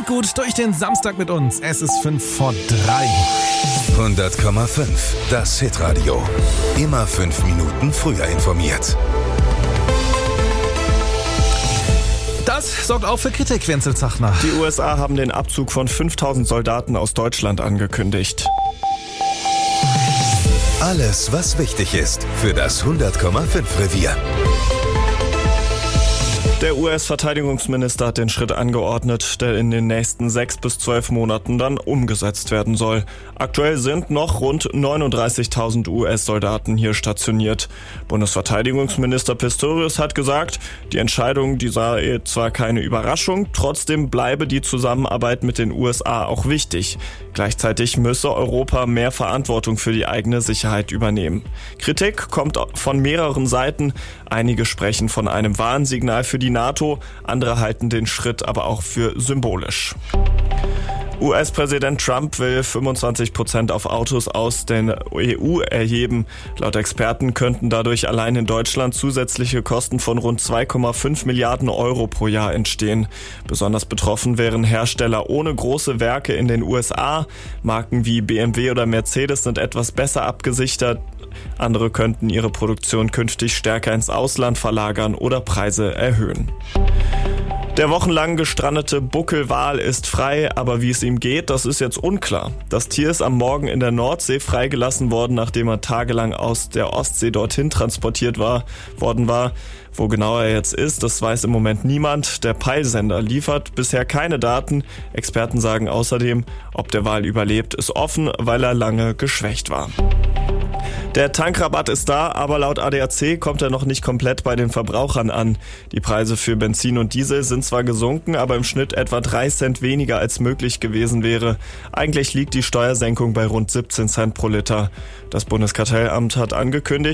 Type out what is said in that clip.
gut durch den Samstag mit uns. Es ist 2:55. 100,5. Das Hitradio. Immer 5 Minuten früher informiert. Das sorgt auch für Kritik, Wenzel Zachner. Die USA haben den Abzug von 5000 Soldaten aus Deutschland angekündigt. Alles, was wichtig ist für das 100,5 Revier. Der US-Verteidigungsminister hat den Schritt angeordnet, der in den nächsten 6 bis 12 Monaten dann umgesetzt werden soll. Aktuell sind noch rund 39.000 US-Soldaten hier stationiert. Bundesverteidigungsminister Pistorius hat gesagt, die Entscheidung, die sei zwar keine Überraschung, trotzdem bleibe die Zusammenarbeit mit den USA auch wichtig. Gleichzeitig müsse Europa mehr Verantwortung für die eigene Sicherheit übernehmen. Kritik kommt von mehreren Seiten. Einige sprechen von einem Warnsignal für die NATO, andere halten den Schritt aber auch für symbolisch. US-Präsident Trump will 25% auf Autos aus der EU erheben. Laut Experten könnten dadurch allein in Deutschland zusätzliche Kosten von rund 2,5 Milliarden Euro pro Jahr entstehen. Besonders betroffen wären Hersteller ohne große Werke in den USA. Marken wie BMW oder Mercedes sind etwas besser abgesichert. Andere könnten ihre Produktion künftig stärker ins Ausland verlagern oder Preise erhöhen. Der wochenlang gestrandete Buckelwal ist frei, aber wie es ihm geht, das ist jetzt unklar. Das Tier ist am Morgen in der Nordsee freigelassen worden, nachdem er tagelang aus der Ostsee dorthin transportiert worden war. Wo genau er jetzt ist, das weiß im Moment niemand. Der Peilsender liefert bisher keine Daten. Experten sagen außerdem, ob der Wal überlebt, ist offen, weil er lange geschwächt war. Der Tankrabatt ist da, aber laut ADAC kommt er noch nicht komplett bei den Verbrauchern an. Die Preise für Benzin und Diesel sind zwar gesunken, aber im Schnitt etwa 3 Cent weniger als möglich gewesen wäre. Eigentlich liegt die Steuersenkung bei rund 17 Cent pro Liter. Das Bundeskartellamt hat angekündigt,